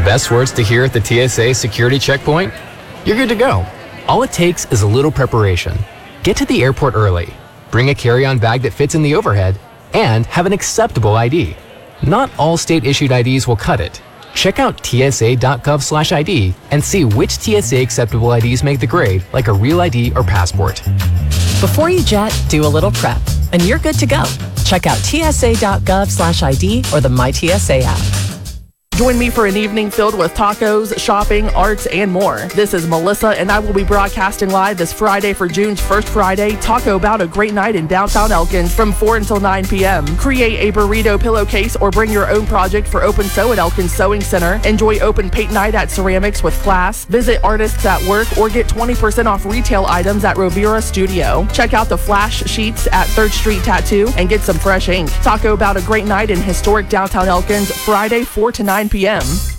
best words to hear at the TSA security checkpoint? You're good to go. All it takes is a little preparation. Get to the airport early, bring a carry-on bag that fits in the overhead, and have an acceptable ID. Not all state-issued IDs will cut it. Check out tsa.gov/ID and see which TSA acceptable IDs make the grade, like a real ID or passport. Before you jet, do a little prep, and you're good to go. Check out tsa.gov/ID or the MyTSA app. Join me for an evening filled with tacos, shopping, arts, and more. This is Melissa, and I will be broadcasting live this Friday for June's first Friday Taco About a Great Night in downtown Elkins from 4 until 9 p.m. Create a burrito pillowcase or bring your own project for Open Sew at Elkins Sewing Center. Enjoy open paint night at Ceramics with class. Visit Artists at Work or get 20% off retail items at Rovira Studio. Check out the flash sheets at 3rd Street Tattoo and get some fresh ink. Taco About a Great Night in historic downtown Elkins, Friday 4 to 9 p.m.